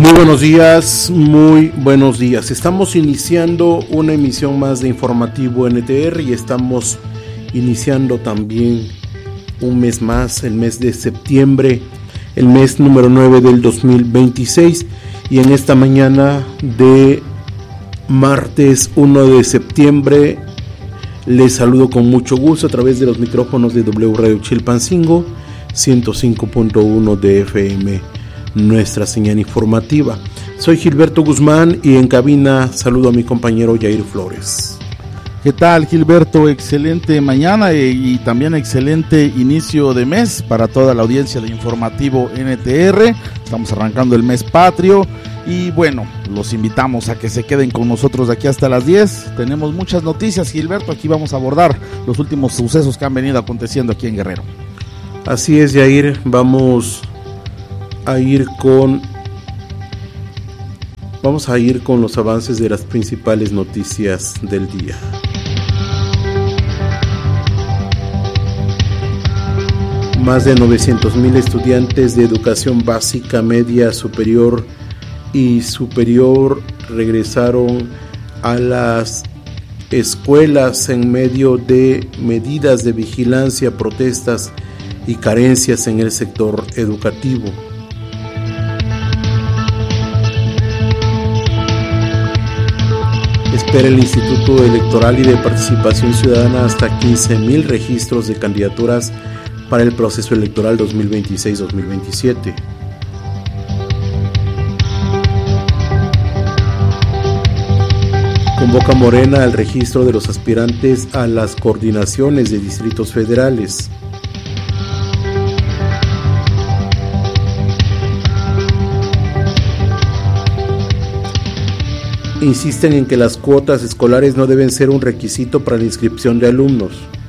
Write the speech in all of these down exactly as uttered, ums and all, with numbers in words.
Muy buenos días, muy buenos días. Estamos iniciando una emisión más de Informativo N T R y estamos iniciando también un mes más, el mes de septiembre, el mes número nueve del dos mil veintiséis, y en esta mañana de martes uno de septiembre les saludo con mucho gusto a través de los micrófonos de W Radio Chilpancingo ciento cinco punto uno de F M, nuestra señal informativa. Soy Gilberto Guzmán y en cabina saludo a mi compañero Yair Flores. ¿Qué tal, Gilberto? Excelente mañana y, y también excelente inicio de mes para toda la audiencia de Informativo N T R. Estamos arrancando el mes patrio y bueno, los invitamos a que se queden con nosotros de aquí hasta las diez. Tenemos muchas noticias, Gilberto. Aquí vamos a abordar los últimos sucesos que han venido aconteciendo aquí en Guerrero. Así es, Yair. Vamos a ir con vamos a ir con los avances de las principales noticias del día. Más de novecientos mil estudiantes de educación básica, media, superior y superior regresaron a las escuelas en medio de medidas de vigilancia, protestas y carencias en el sector educativo. Espera el Instituto Electoral y de Participación Ciudadana hasta quince mil registros de candidaturas para el proceso electoral dos mil veintiséis dos mil veintisiete. Convoca Morena al registro de los aspirantes a las coordinaciones de distritos federales. Insisten en que las cuotas escolares no deben ser un requisito para la inscripción de alumnos.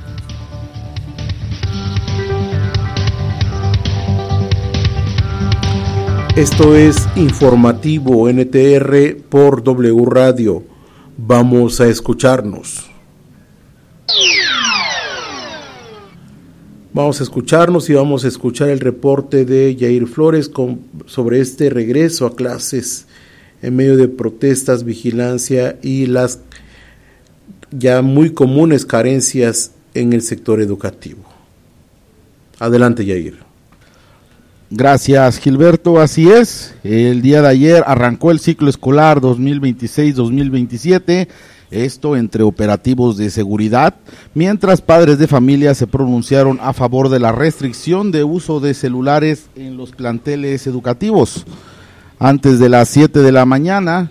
Esto es Informativo N T R por W Radio. Vamos a escucharnos. Vamos a escucharnos y vamos a escuchar el reporte de Yair Flores con, sobre este regreso a clases en medio de protestas, vigilancia y las ya muy comunes carencias en el sector educativo. Adelante, Yair. Gracias, Gilberto. Así es, el día de ayer arrancó el ciclo escolar dos mil veintiséis dos mil veintisiete, esto entre operativos de seguridad, mientras padres de familia se pronunciaron a favor de la restricción de uso de celulares en los planteles educativos. Antes de las siete de la mañana,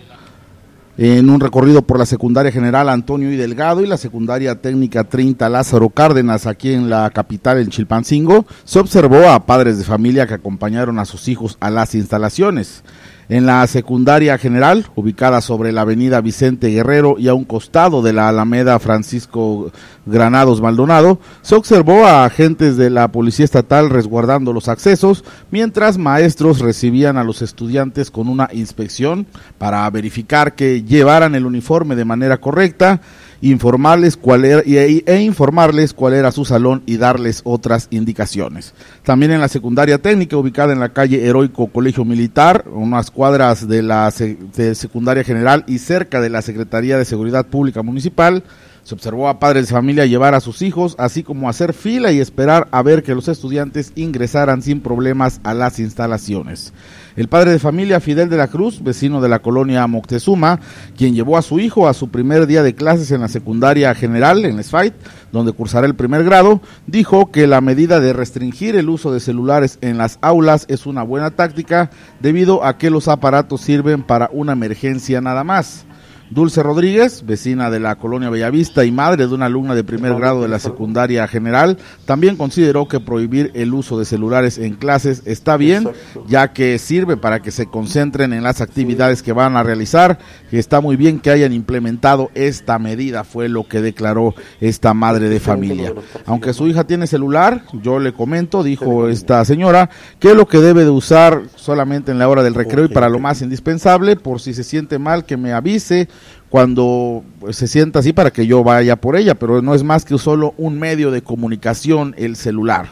en un recorrido por la secundaria general Antonio I. Delgado y la secundaria técnica treinta Lázaro Cárdenas, aquí en la capital, en Chilpancingo, se observó a padres de familia que acompañaron a sus hijos a las instalaciones. En la secundaria general, ubicada sobre la avenida Vicente Guerrero y a un costado de la Alameda Francisco Granados Maldonado, se observó a agentes de la Policía Estatal resguardando los accesos, mientras maestros recibían a los estudiantes con una inspección para verificar que llevaran el uniforme de manera correcta, informarles cuál era, e, e informarles cuál era su salón y darles otras indicaciones. También en la secundaria técnica, ubicada en la calle Heroico Colegio Militar, unas cuadras de la de secundaria general y cerca de la Secretaría de Seguridad Pública Municipal, se observó a padres de familia llevar a sus hijos, así como hacer fila y esperar a ver que los estudiantes ingresaran sin problemas a las instalaciones. El padre de familia Fidel de la Cruz, vecino de la colonia Moctezuma, quien llevó a su hijo a su primer día de clases en la secundaria general, en Esfait, donde cursará el primer grado, dijo que la medida de restringir el uso de celulares en las aulas es una buena táctica, debido a que los aparatos sirven para una emergencia nada más. Dulce Rodríguez, vecina de la colonia Bellavista y madre de una alumna de primer grado de la secundaria general, también consideró que prohibir el uso de celulares en clases está bien, ya que sirve para que se concentren en las actividades que van a realizar, y está muy bien que hayan implementado esta medida, fue lo que declaró esta madre de familia. Aunque su hija tiene celular, yo le comento, dijo esta señora, que lo que debe de usar solamente en la hora del recreo y para lo más indispensable, por si se siente mal que me avise cuando pues, se sienta así para que yo vaya por ella, pero no es más que solo un medio de comunicación el celular.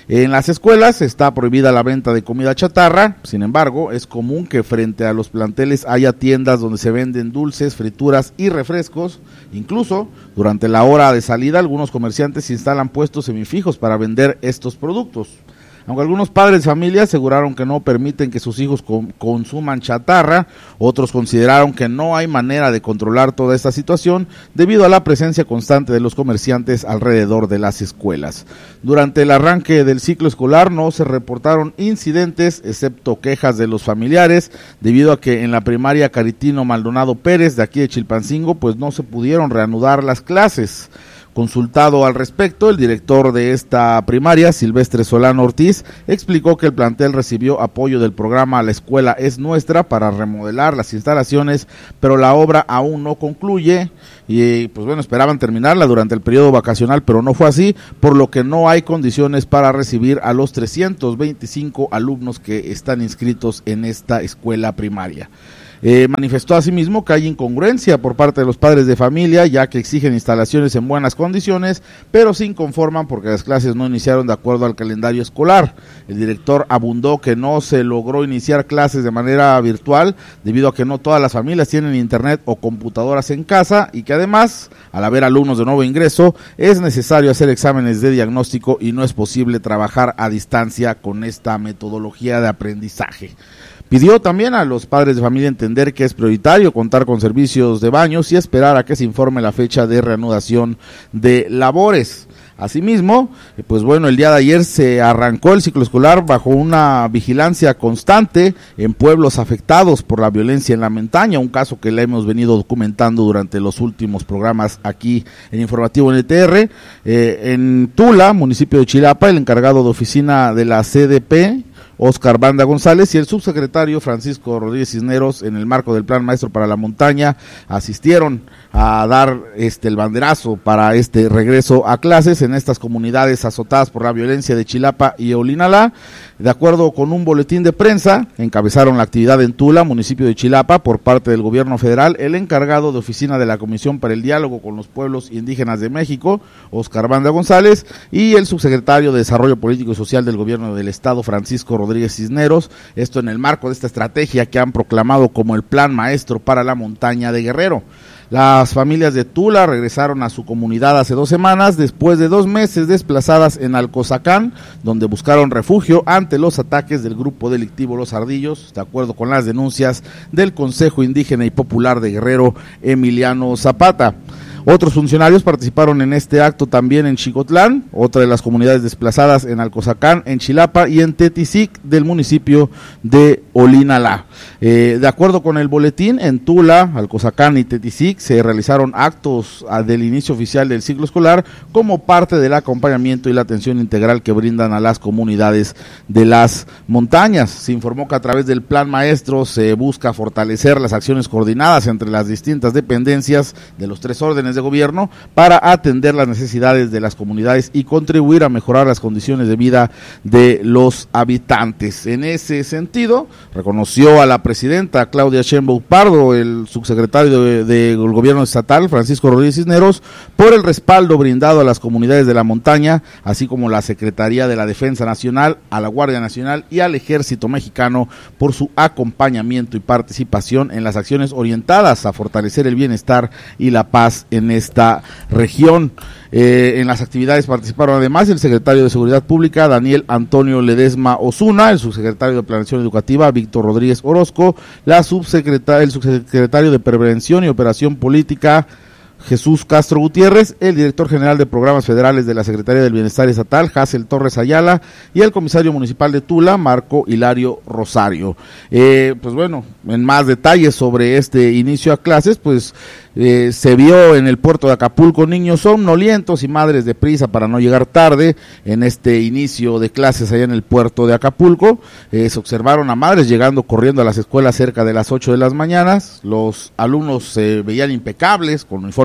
En las escuelas está prohibida la venta de comida chatarra, sin embargo, es común que frente a los planteles haya tiendas donde se venden dulces, frituras y refrescos. Incluso, durante la hora de salida, algunos comerciantes instalan puestos semifijos para vender estos productos. Aunque algunos padres de familia aseguraron que no permiten que sus hijos com- consuman chatarra, otros consideraron que no hay manera de controlar toda esta situación debido a la presencia constante de los comerciantes alrededor de las escuelas. Durante el arranque del ciclo escolar no se reportaron incidentes, excepto quejas de los familiares, debido a que en la primaria Caritino Maldonado Pérez de aquí de Chilpancingo, pues no se pudieron reanudar las clases. Consultado al respecto, el director de esta primaria, Silvestre Solano Ortiz, explicó que el plantel recibió apoyo del programa La Escuela es Nuestra para remodelar las instalaciones, pero la obra aún no concluye y pues bueno, esperaban terminarla durante el periodo vacacional, pero no fue así, por lo que no hay condiciones para recibir a los trescientos veinticinco alumnos que están inscritos en esta escuela primaria. Eh, manifestó asimismo que hay incongruencia por parte de los padres de familia, ya que exigen instalaciones en buenas condiciones, pero se inconforman porque las clases no iniciaron de acuerdo al calendario escolar. El director abundó que no se logró iniciar clases de manera virtual debido a que no todas las familias tienen internet o computadoras en casa y que además, al haber alumnos de nuevo ingreso, es necesario hacer exámenes de diagnóstico y no es posible trabajar a distancia con esta metodología de aprendizaje. Pidió también a los padres de familia entender que es prioritario contar con servicios de baños y esperar a que se informe la fecha de reanudación de labores. Asimismo, pues bueno, el día de ayer se arrancó el ciclo escolar bajo una vigilancia constante en pueblos afectados por la violencia en la montaña, un caso que le hemos venido documentando durante los últimos programas aquí en Informativo N T R. Eh, en Tula, municipio de Chilapa, el encargado de oficina de la C D P, Oscar Banda González, y el subsecretario Francisco Rodríguez Cisneros, en el marco del Plan Maestro para la Montaña, asistieron a dar este el banderazo para este regreso a clases en estas comunidades azotadas por la violencia de Chilapa y Olinalá. De acuerdo con un boletín de prensa, encabezaron la actividad en Tula, municipio de Chilapa, por parte del gobierno federal, el encargado de oficina de la Comisión para el Diálogo con los Pueblos Indígenas de México, Oscar Banda González, y el subsecretario de Desarrollo Político y Social del Gobierno del Estado, Francisco Rodríguez Cisneros, esto en el marco de esta estrategia que han proclamado como el Plan Maestro para la Montaña de Guerrero. Las familias de Tula regresaron a su comunidad hace dos semanas, después de dos meses desplazadas en Alcozacán, donde buscaron refugio ante los ataques del grupo delictivo Los Ardillos, de acuerdo con las denuncias del Consejo Indígena y Popular de Guerrero, Emiliano Zapata. Otros funcionarios participaron en este acto también en Xicotlán, otra de las comunidades desplazadas en Alcozacán, en Chilapa y en Tetisic del municipio de Olinalá. Eh, de acuerdo con el boletín, en Tula, Alcozacán y Tetisic se realizaron actos a, del inicio oficial del ciclo escolar como parte del acompañamiento y la atención integral que brindan a las comunidades de las montañas. Se informó que a través del Plan Maestro se busca fortalecer las acciones coordinadas entre las distintas dependencias de los tres órdenes de gobierno para atender las necesidades de las comunidades y contribuir a mejorar las condiciones de vida de los habitantes. En ese sentido, reconoció a la presidenta Claudia Sheinbaum Pardo, el subsecretario del de, de gobierno estatal, Francisco Rodríguez Cisneros, por el respaldo brindado a las comunidades de la montaña, así como la Secretaría de la Defensa Nacional, a la Guardia Nacional y al Ejército Mexicano por su acompañamiento y participación en las acciones orientadas a fortalecer el bienestar y la paz en en esta región. Eh, en las actividades participaron además el secretario de Seguridad Pública, Daniel Antonio Ledesma Osuna, el subsecretario de Planeación Educativa, Víctor Rodríguez Orozco, la subsecretaria, el subsecretario de Prevención y Operación Política, Jesús Castro Gutiérrez, el director general de Programas Federales de la Secretaría del Bienestar Estatal, Hazel Torres Ayala, y el comisario municipal de Tula, Marco Hilario Rosario. Eh, pues bueno, en más detalles sobre este inicio a clases, pues eh, se vio en el puerto de Acapulco niños somnolientos y madres de prisa para no llegar tarde en este inicio de clases allá en el puerto de Acapulco. Eh, se observaron a madres llegando corriendo a las escuelas cerca de las ocho de las mañanas. Los alumnos se veían impecables, con uniformes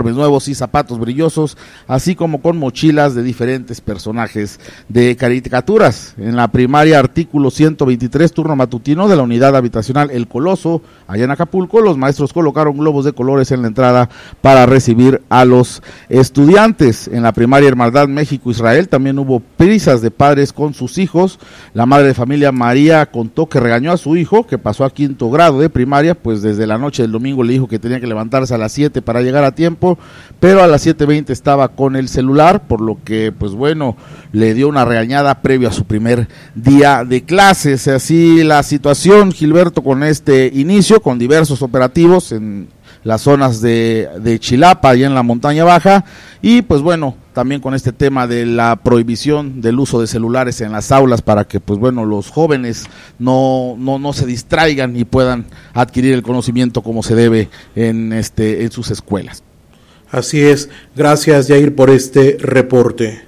uniformes nuevos y zapatos brillosos, así como con mochilas de diferentes personajes de caricaturas. En la primaria artículo ciento veintitrés, turno matutino de la unidad habitacional El Coloso, allá en Acapulco, los maestros colocaron globos de colores en la entrada para recibir a los estudiantes. En la primaria Hermandad México-Israel también hubo prisas de padres con sus hijos. La madre de familia María contó que regañó a su hijo, que pasó a quinto grado de primaria, pues desde la noche del domingo le dijo que tenía que levantarse a las siete para llegar a tiempo, pero a las siete veinte estaba con el celular, por lo que pues bueno, le dio una regañada previo a su primer día de clases. Así la situación, Gilberto, con este inicio, con diversos operativos en las zonas de, de Chilapa y en la montaña baja, y pues bueno, también con este tema de la prohibición del uso de celulares en las aulas para que pues bueno, los jóvenes no, no, no se distraigan y puedan adquirir el conocimiento como se debe en, este, en sus escuelas. Así es, gracias Yair por este reporte.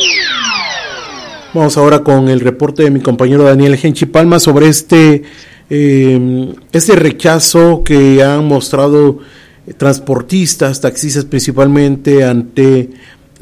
Vamos ahora con el reporte de mi compañero Daniel Genchi Palma sobre este Eh, este rechazo que han mostrado transportistas, taxistas principalmente, ante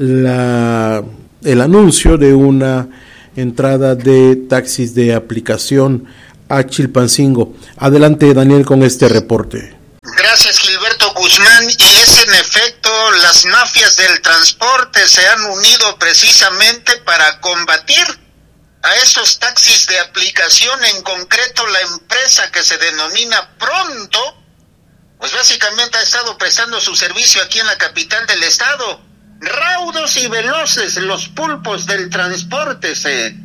la, el anuncio de una entrada de taxis de aplicación a Chilpancingo. Adelante, Daniel, con este reporte. Gracias, Gilberto Guzmán. Y es en efecto, las mafias del transporte se han unido precisamente para combatir a estos taxis de aplicación, en concreto la empresa que se denomina Pronto, pues básicamente ha estado prestando su servicio aquí en la capital del estado. Raudos y veloces los pulpos del transporte se, eh,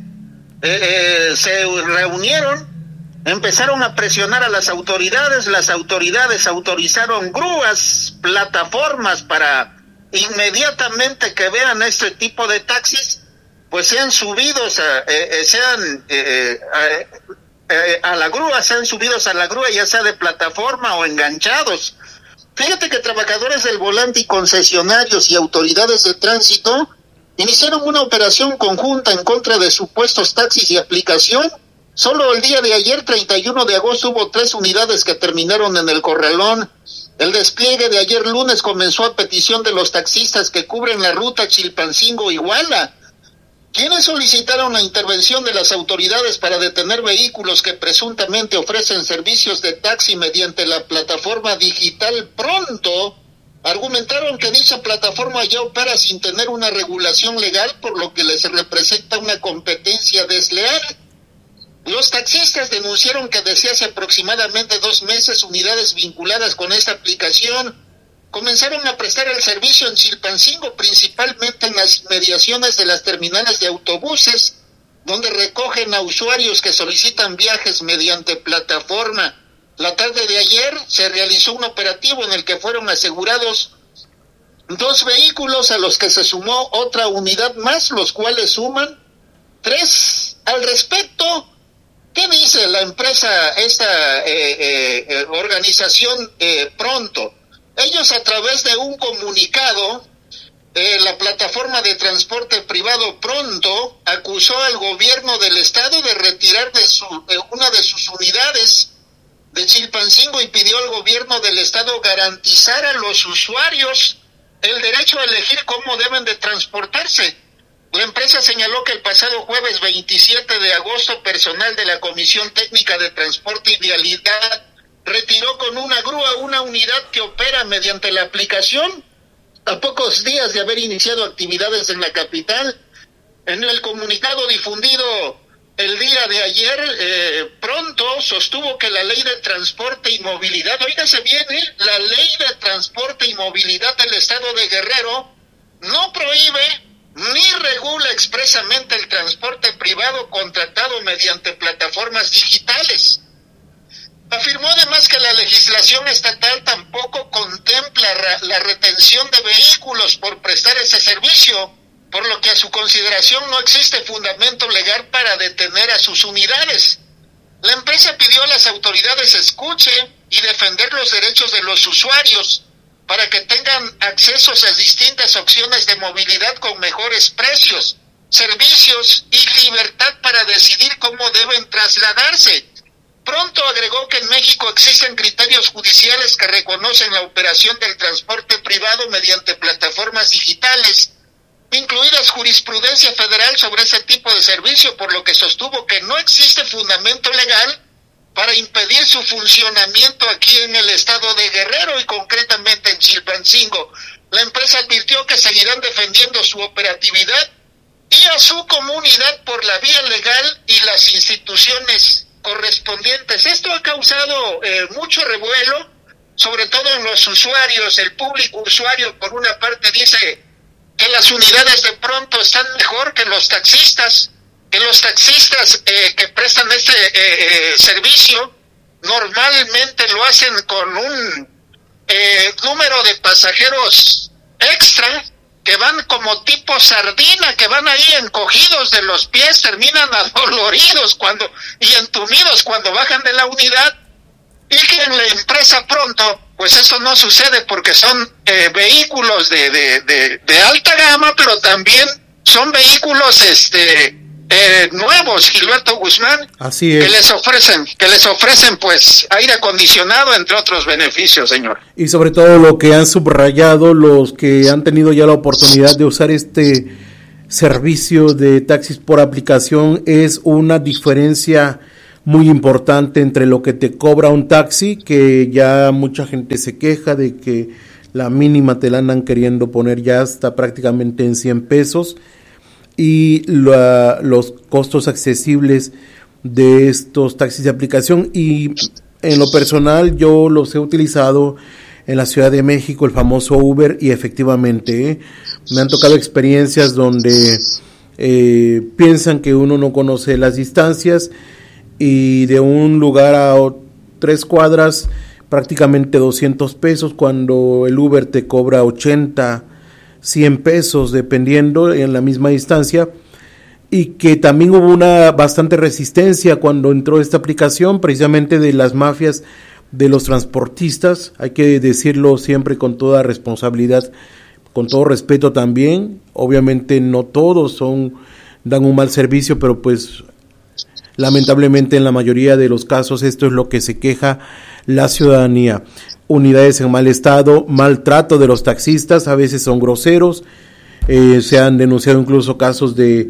eh, se reunieron, empezaron a presionar a las autoridades, las autoridades autorizaron grúas, plataformas para inmediatamente que vean este tipo de taxis, pues sean subidos a, eh, eh, sean eh, eh, eh, a la grúa, sean subidos a la grúa, ya sea de plataforma o enganchados. Fíjate que trabajadores del volante y concesionarios y autoridades de tránsito iniciaron una operación conjunta en contra de supuestos taxis de aplicación. Solo el día de ayer, treinta y uno de agosto, hubo tres unidades que terminaron en el Corralón. El despliegue de ayer lunes comenzó a petición de los taxistas que cubren la ruta Chilpancingo-Iguala, quienes solicitaron la intervención de las autoridades para detener vehículos que presuntamente ofrecen servicios de taxi mediante la plataforma digital Pronto. Argumentaron que dicha plataforma ya opera sin tener una regulación legal, por lo que les representa una competencia desleal. Los taxistas denunciaron que desde hace aproximadamente dos meses unidades vinculadas con esta aplicación comenzaron a prestar el servicio en Chilpancingo, principalmente en las inmediaciones de las terminales de autobuses, donde recogen a usuarios que solicitan viajes mediante plataforma. La tarde de ayer se realizó un operativo en el que fueron asegurados dos vehículos, a los que se sumó otra unidad más, los cuales suman tres. Al respecto, ¿qué dice la empresa, esta eh, eh, organización eh, Pronto? Ellos, a través de un comunicado, eh, la plataforma de transporte privado Pronto acusó al gobierno del estado de retirar de su, de una de sus unidades de Chilpancingo y pidió al gobierno del estado garantizar a los usuarios el derecho a elegir cómo deben de transportarse. La empresa señaló que el pasado jueves veintisiete de agosto, personal de la Comisión Técnica de Transporte y Vialidad retiró con una grúa una unidad que opera mediante la aplicación, a pocos días de haber iniciado actividades en la capital. En el comunicado difundido el día de ayer, eh, Pronto sostuvo que la Ley de Transporte y Movilidad, oígase bien, ¿eh? la Ley de Transporte y Movilidad del Estado de Guerrero no prohíbe ni regula expresamente el transporte privado contratado mediante plataformas digitales. Afirmó además que la legislación estatal tampoco contempla ra- la retención de vehículos por prestar ese servicio, por lo que a su consideración no existe fundamento legal para detener a sus unidades. La empresa pidió a las autoridades escuchen y defender los derechos de los usuarios para que tengan accesos a distintas opciones de movilidad con mejores precios, servicios y libertad para decidir cómo deben trasladarse. pronto agregó que en México existen criterios judiciales que reconocen la operación del transporte privado mediante plataformas digitales, incluidas jurisprudencia federal sobre ese tipo de servicio, por lo que sostuvo que no existe fundamento legal para impedir su funcionamiento aquí en el estado de Guerrero y concretamente en Chilpancingo. La empresa advirtió que seguirán defendiendo su operatividad y a su comunidad por la vía legal y las instituciones correspondientes. Esto ha causado eh, mucho revuelo, sobre todo en los usuarios. El público usuario, por una parte, dice que las unidades de pronto están mejor que los taxistas, que los taxistas eh, que prestan este eh, eh, servicio normalmente lo hacen con un eh, número de pasajeros extra, que van como tipo sardina, que van ahí encogidos de los pies, terminan adoloridos cuando y entumidos cuando bajan de la unidad, y que en la empresa pronto, pues eso no sucede porque son eh, vehículos de, de, de, de alta gama, pero también son vehículos este eh, nuevos, Gilberto Guzmán, así es, que les ofrecen, que les ofrecen pues aire acondicionado, entre otros beneficios, señor. Y sobre todo lo que han subrayado los que han tenido ya la oportunidad de usar este servicio de taxis por aplicación es una diferencia muy importante entre lo que te cobra un taxi, que ya mucha gente se queja de que la mínima te la andan queriendo poner ya hasta prácticamente en cien pesos, y la, los costos accesibles de estos taxis de aplicación. Y en lo personal yo los he utilizado en la Ciudad de México, el famoso Uber, y efectivamente ¿eh? me han tocado experiencias donde eh, piensan que uno no conoce las distancias, y de un lugar a tres cuadras prácticamente doscientos pesos, cuando el Uber te cobra ochenta, cien pesos dependiendo en la misma distancia. Y que también hubo una bastante resistencia cuando entró esta aplicación, precisamente de las mafias de los transportistas. Hay que decirlo siempre con toda responsabilidad, con todo respeto también. Obviamente no todos son dan un mal servicio, pero pues lamentablemente en la mayoría de los casos esto es lo que se queja la ciudadanía. Unidades en mal estado, maltrato de los taxistas, a veces son groseros, eh, se han denunciado incluso casos de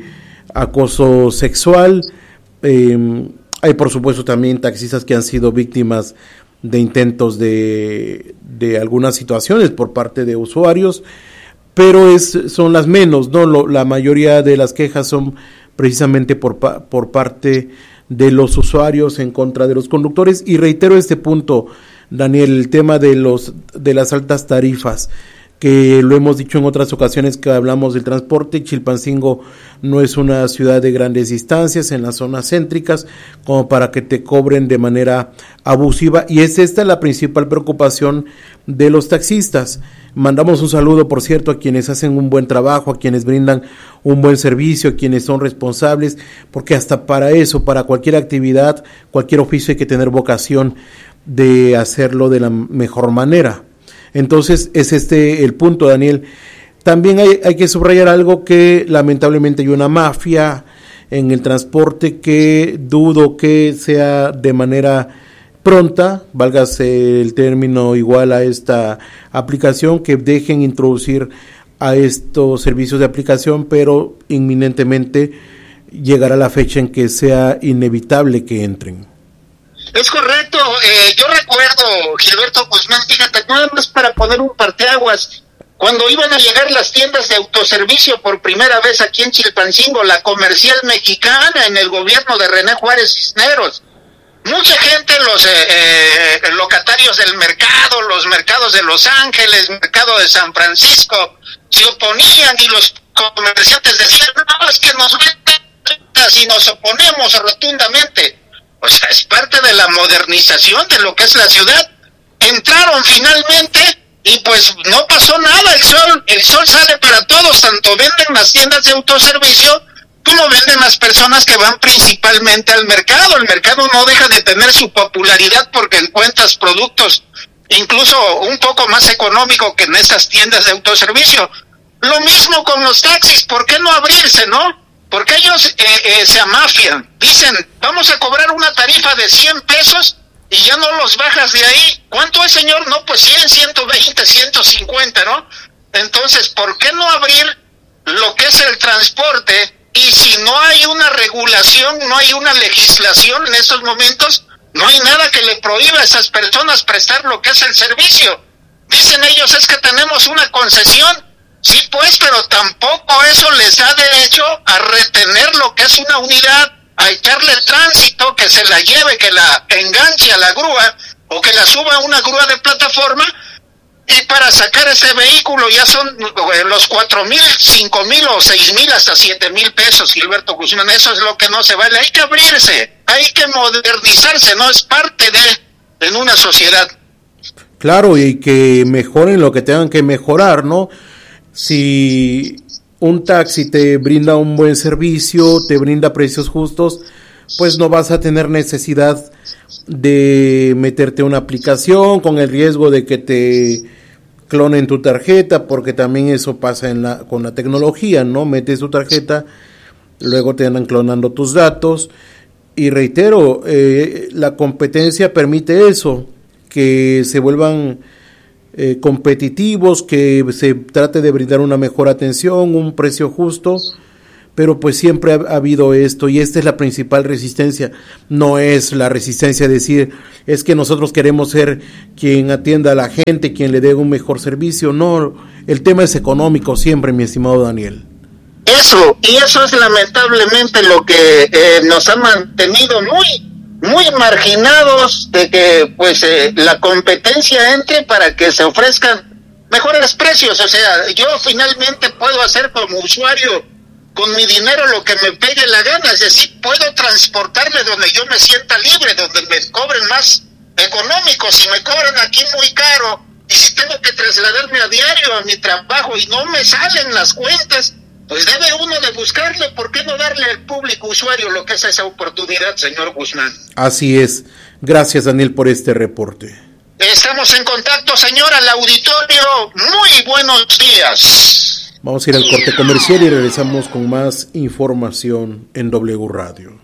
acoso sexual. Eh, hay por supuesto también taxistas que han sido víctimas de intentos de, de algunas situaciones por parte de usuarios, pero es, son las menos, ¿no? Lo, la mayoría de las quejas son precisamente por, por parte de los usuarios en contra de los conductores. Y reitero este punto, Daniel, el tema de los de las altas tarifas, que lo hemos dicho en otras ocasiones que hablamos del transporte. Chilpancingo no es una ciudad de grandes distancias en las zonas céntricas como para que te cobren de manera abusiva, y es esta la principal preocupación de los taxistas. Mandamos un saludo, por cierto, a quienes hacen un buen trabajo, a quienes brindan un buen servicio, a quienes son responsables, porque hasta para eso, para cualquier actividad, cualquier oficio, hay que tener vocación de hacerlo de la mejor manera. Entonces es este el punto, Daniel. También hay, hay que subrayar algo, que lamentablemente hay una mafia en el transporte que dudo que sea de manera pronta, válgase el término, igual a esta aplicación, que dejen introducir a estos servicios de aplicación, pero inminentemente llegará la fecha en que sea inevitable que entren. Es correcto, eh, yo recuerdo, Gilberto Guzmán, fíjate, nada más para poner un parteaguas, cuando iban a llegar las tiendas de autoservicio por primera vez aquí en Chilpancingo, la Comercial Mexicana en el gobierno de René Juárez Cisneros, mucha gente, los eh, eh, locatarios del mercado, los mercados de Los Ángeles, mercado de San Francisco, se oponían, y los comerciantes decían, no, es que nos venden y nos oponemos rotundamente. O sea, es parte de la modernización de lo que es la ciudad. Entraron finalmente y pues no pasó nada, el sol, el sol sale para todos, tanto venden las tiendas de autoservicio como venden las personas que van principalmente al mercado. El mercado no deja de tener su popularidad porque encuentras productos incluso un poco más económicos que en esas tiendas de autoservicio. Lo mismo con los taxis, ¿por qué no abrirse, no? porque ellos eh, eh, se amafian, dicen, vamos a cobrar una tarifa de cien pesos y ya no los bajas de ahí. ¿Cuánto es, señor? No, pues cien, ciento veinte, ciento cincuenta, ¿no? Entonces, ¿por qué no abrir lo que es el transporte? Y si no hay una regulación, no hay una legislación en estos momentos, no hay nada que le prohíba a esas personas prestar lo que es el servicio. Dicen ellos, es que tenemos una concesión. Sí, pues, pero tampoco eso les da derecho a retener lo que es una unidad, a echarle tránsito, que se la lleve, que la enganche a la grúa, o que la suba a una grúa de plataforma, y para sacar ese vehículo ya son eh, los cuatro mil, cinco mil o seis mil hasta siete mil pesos, Gilberto Guzmán. Eso es lo que no se vale. Hay que abrirse, hay que modernizarse, no es parte de en una sociedad. Claro, y que mejoren lo que tengan que mejorar, ¿no? Si un taxi te brinda un buen servicio, te brinda precios justos, pues no vas a tener necesidad de meterte una aplicación con el riesgo de que te clonen tu tarjeta, porque también eso pasa en la con la tecnología, ¿no? Metes tu tarjeta, luego te andan clonando tus datos, y reitero, eh, la competencia permite eso, que se vuelvan eh, competitivos, que se trate de brindar una mejor atención, un precio justo, pero pues siempre ha, ha habido esto, y esta es la principal resistencia. No es la resistencia a decir, es que nosotros queremos ser quien atienda a la gente, quien le dé un mejor servicio. No, el tema es económico siempre, mi estimado Daniel. Eso, y eso es lamentablemente lo que eh, nos ha mantenido muy muy marginados de que pues eh, la competencia entre para que se ofrezcan mejores precios. O sea, yo finalmente puedo hacer como usuario con mi dinero lo que me pegue la gana, es decir, puedo transportarme donde yo me sienta libre, donde me cobren más económico. Si me cobran aquí muy caro y si tengo que trasladarme a diario a mi trabajo y no me salen las cuentas, pues debe uno de buscarle. ¿Por qué no darle al público usuario lo que es esa oportunidad, señor Guzmán? Así es. Gracias, Daniel, por este reporte. Estamos en contacto, señor, al auditorio. Muy buenos días. Vamos a ir al corte comercial y regresamos con más información en W Radio.